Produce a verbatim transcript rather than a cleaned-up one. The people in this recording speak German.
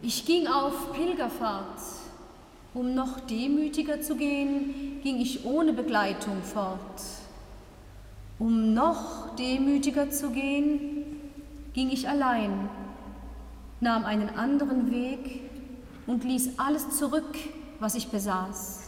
Ich ging auf Pilgerfahrt. Um noch demütiger zu gehen, ging ich ohne Begleitung fort. Um noch demütiger zu gehen, ging ich allein, nahm einen anderen Weg und ließ alles zurück, was ich besaß.